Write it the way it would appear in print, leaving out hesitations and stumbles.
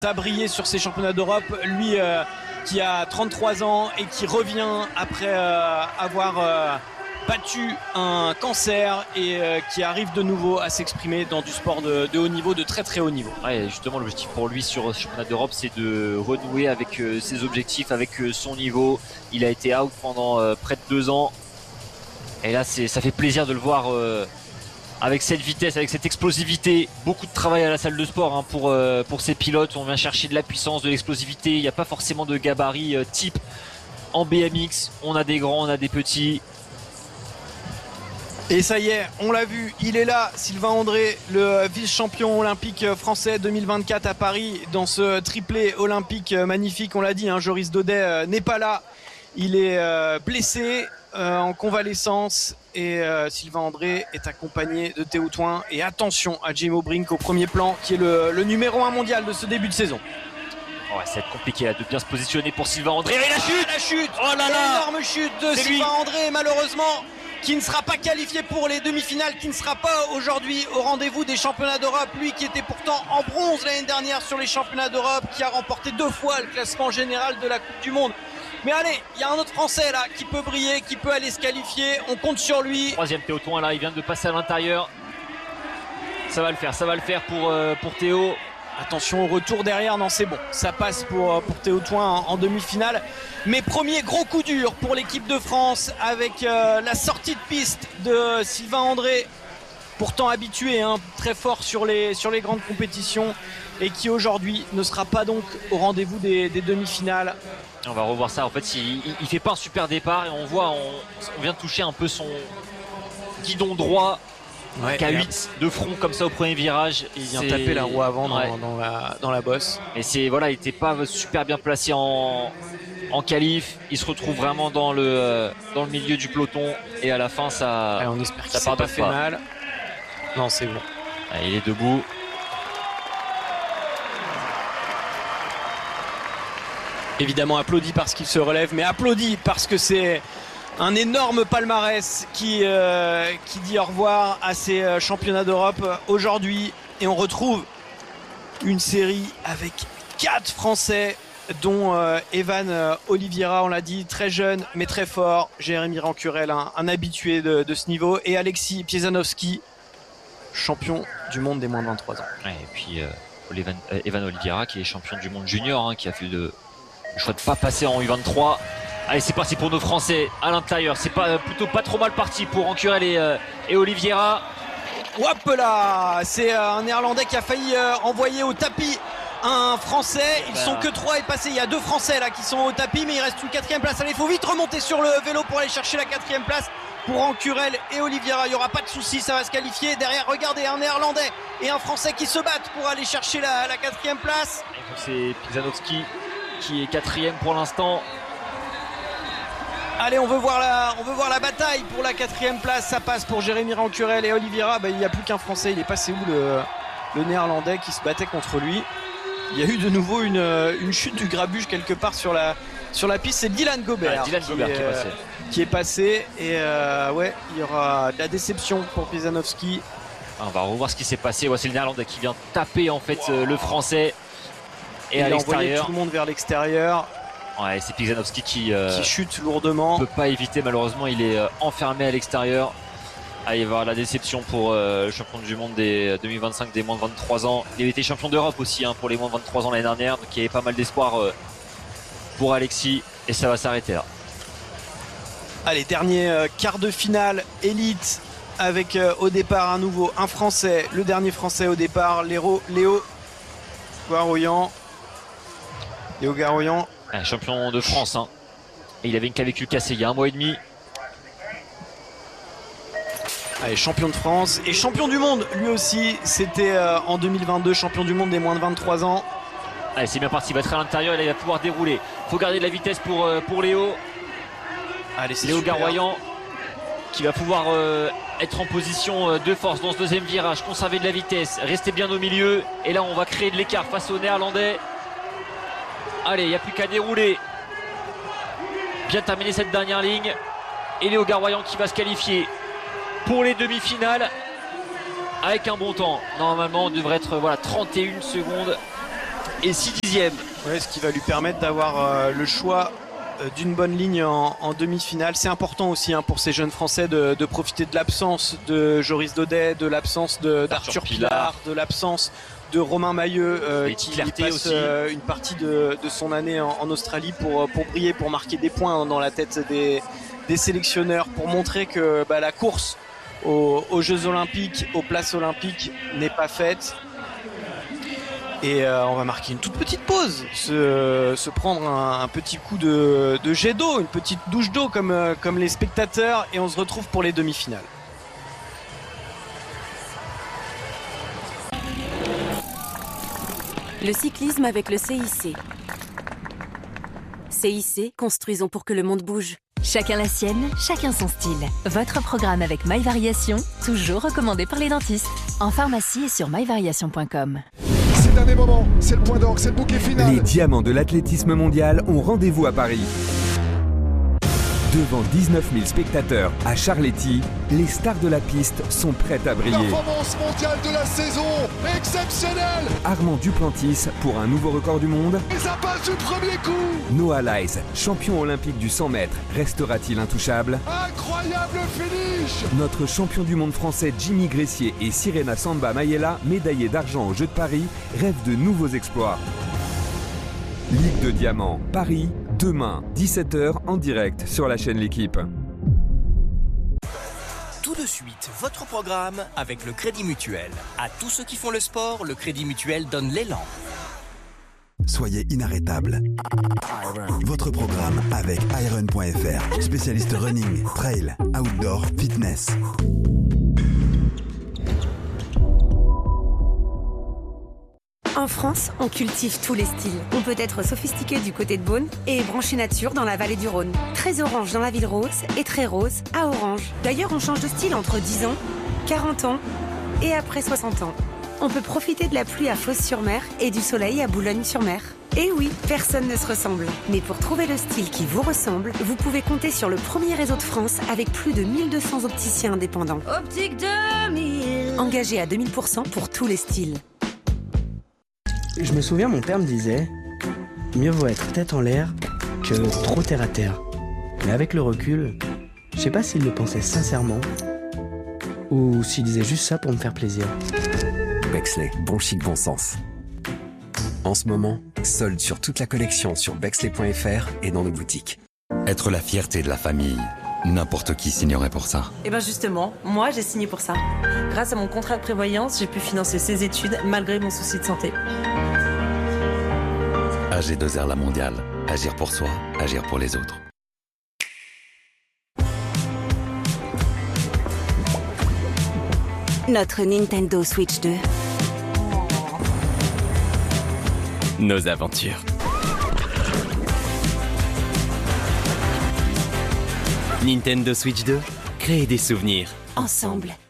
a brillé sur ces championnats d'Europe, lui qui a 33 ans et qui revient après avoir battu un cancer et qui arrive de nouveau à s'exprimer dans du sport de haut niveau, de très très haut niveau. Ouais, justement l'objectif pour lui sur ce championnat d'Europe, c'est de renouer avec ses objectifs, avec son niveau. Il a été out pendant près de 2 ans et là ça fait plaisir de le voir avec cette vitesse, avec cette explosivité. Beaucoup de travail à la salle de sport hein, pour ces pilotes. On vient chercher de la puissance, de l'explosivité. Il n'y a pas forcément de gabarit type en BMX. On a des grands, on a des petits. Et ça y est, on l'a vu, il est là, Sylvain André, le vice-champion olympique français 2024 à Paris, dans ce triplé olympique magnifique. On l'a dit, hein, Joris Daudet n'est pas là, il est blessé en convalescence et Sylvain André est accompagné de Théo Thouin. Et attention à Jimo Brink au premier plan, qui est le numéro 1 mondial de ce début de saison. Ouais, ça va être compliqué là, de bien se positionner pour Sylvain André. Et la chute, oh là là, énorme chute de Sylvain André, malheureusement, qui ne sera pas qualifié pour les demi-finales, qui ne sera pas aujourd'hui au rendez-vous des championnats d'Europe. Lui qui était pourtant en bronze l'année dernière sur les championnats d'Europe, qui a remporté 2 fois le classement général de la Coupe du Monde. Mais allez, il y a un autre Français là qui peut briller, qui peut aller se qualifier. On compte sur lui. Troisième Théo Thouin là, il vient de passer à l'intérieur. Ça va le faire pour Théo. Attention au retour derrière, non c'est bon, ça passe pour Théo Thouin en demi-finale. Mais premier gros coup dur pour l'équipe de France avec la sortie de piste de Sylvain André, pourtant habitué hein, très fort sur les grandes compétitions et qui aujourd'hui ne sera pas donc au rendez-vous des demi-finales. On va revoir ça, en fait il fait pas un super départ et on voit, on vient de toucher un peu son guidon droit. Ouais, K8 de front comme ça au premier virage. Il vient taper la roue avant dans la bosse. Et c'est voilà, il n'était pas super bien placé en qualif. Il se retrouve vraiment dans le milieu du peloton et à la fin ça. Allez, on espère qu'il s'est pas fait mal. Non, c'est bon. Allez, il est debout. Évidemment applaudi parce qu'il se relève, mais applaudi parce que c'est un énorme palmarès qui dit au revoir à ces championnats d'Europe aujourd'hui. Et on retrouve une série avec 4 Français, dont Evan Oliveira, on l'a dit, très jeune mais très fort. Jérémy Rancurel, un habitué de ce niveau. Et Alexis Piezanowski, champion du monde des moins de 23 ans. Ouais, et puis Evan Oliveira qui est champion du monde junior, hein, qui a fait le choix de ne pas passer en U23. Allez, c'est parti pour nos Français à l'intérieur. C'est plutôt pas trop mal parti pour Rancurel et Oliveira. Hop là, c'est un Néerlandais qui a failli envoyer au tapis un Français. Ils sont que 3 et passés. Il y a 2 Français là qui sont au tapis, mais il reste une 4e place. Allez, il faut vite remonter sur le vélo pour aller chercher la 4e place pour Rancurel et Oliveira. Il n'y aura pas de souci, ça va se qualifier. Derrière, regardez, un Néerlandais et un Français qui se battent pour aller chercher la 4e place. C'est Piezanowski qui est 4e pour l'instant. Allez, on veut voir la bataille pour la 4e place. Ça passe pour Jérémy Rancurel et Oliveira. Il n'y a plus qu'un Français. Il est passé où le Néerlandais qui se battait contre lui. Il y a eu de nouveau une chute du grabuge quelque part sur la piste. C'est Dylan Gobert, qui est passé. Et ouais, il y aura de la déception pour Piezanowski. On va revoir ce qui s'est passé. Ouais, c'est le Néerlandais qui vient taper en fait le Français. Et à l'extérieur, tout le monde vers l'extérieur. Ouais, c'est Piezanowski qui chute lourdement. Ne peut pas éviter, malheureusement, il est enfermé à l'extérieur. Ah, il va y avoir la déception pour le champion du monde des 2025 des moins de 23 ans. Il avait été champion d'Europe aussi hein, pour les moins de 23 ans l'année dernière, donc il y avait pas mal d'espoir pour Alexis et ça va s'arrêter là. Allez, dernier quart de finale élite avec au départ à nouveau un Français, le dernier Français au départ, Léo Garoyan. Léo Garoyan. Champion de France hein. Et il avait une clavicule cassée il y a 1 mois et demi. Allez, champion de France et champion du monde lui aussi, c'était en 2022, champion du monde des moins de 23 ans. Allez, c'est bien parti, il va être à l'intérieur et là il va pouvoir dérouler. Faut garder de la vitesse pour Léo. Allez, c'est Léo Garoyan qui va pouvoir être en position de force dans ce deuxième virage, conserver de la vitesse, rester bien au milieu. Et là on va créer de l'écart face aux Néerlandais. Allez, il n'y a plus qu'à dérouler. Bien terminer cette dernière ligne. Et Léo Garoyan qui va se qualifier pour les demi-finales avec un bon temps. Normalement, on devrait être 31 secondes. et 6/10. Ouais, ce qui va lui permettre d'avoir le choix d'une bonne ligne en demi-finale. C'est important aussi pour ces jeunes Français de profiter de l'absence de Joris Daudet, de l'absence d'Arthur Pilar, de l'absence de Romain Mailleux qui passe une partie de son année en Australie pour briller, pour marquer des points dans la tête des sélectionneurs, pour montrer que la course aux Jeux Olympiques, aux places olympiques n'est pas faite. Et on va marquer une toute petite pause, se prendre un petit coup de jet d'eau, une petite douche d'eau comme les spectateurs, et on se retrouve pour les demi-finales. Le cyclisme avec le CIC. CIC, construisons pour que le monde bouge. Chacun la sienne, chacun son style. Votre programme avec MyVariation, toujours recommandé par les dentistes. En pharmacie et sur myvariation.com. C'est le dernier moment, c'est le point d'orgue, c'est le bouquet final. Les diamants de l'athlétisme mondial ont rendez-vous à Paris. Devant 19 000 spectateurs à Charletti, les stars de la piste sont prêtes à briller. Performance mondiale de la saison, exceptionnelle. Armand Duplantis pour un nouveau record du monde. Et ça passe du premier coup. Noah Lyles, champion olympique du 100 mètres, restera-t-il intouchable? Incroyable finish. Notre champion du monde français Jimmy Gressier et Sirena Samba Mayela, médaillés d'argent aux Jeux de Paris, rêvent de nouveaux exploits. Ligue de Diamants, Paris, demain, 17h en direct sur la chaîne L'Équipe. Tout de suite, votre programme avec le Crédit Mutuel. À tous ceux qui font le sport, le Crédit Mutuel donne l'élan. Soyez inarrêtable. Votre programme avec Iron.fr, spécialiste running, trail, outdoor, fitness. En France, on cultive tous les styles. On peut être sophistiqué du côté de Beaune et branché nature dans la vallée du Rhône. Très orange dans la ville rose et très rose à Orange. D'ailleurs, on change de style entre 10 ans, 40 ans et après 60 ans. On peut profiter de la pluie à Fos-sur-Mer et du soleil à Boulogne-sur-Mer. Et oui, personne ne se ressemble. Mais pour trouver le style qui vous ressemble, vous pouvez compter sur le premier réseau de France avec plus de 1200 opticiens indépendants. Optique 2000. Engagés à 2000% pour tous les styles. Je me souviens, mon père me disait « Mieux vaut être tête en l'air que trop terre à terre ». Mais avec le recul, je sais pas s'il le pensait sincèrement ou s'il disait juste ça pour me faire plaisir. Bexley, bon chic, bon sens. En ce moment, solde sur toute la collection sur bexley.fr et dans nos boutiques. Être la fierté de la famille. N'importe qui signerait pour ça. Et bien justement, moi j'ai signé pour ça. Grâce à mon contrat de prévoyance, j'ai pu financer ses études malgré mon souci de santé. AG2R La Mondiale. Agir pour soi, agir pour les autres. Notre Nintendo Switch 2. Nos aventures. Nintendo Switch 2, créer des souvenirs. Ensemble.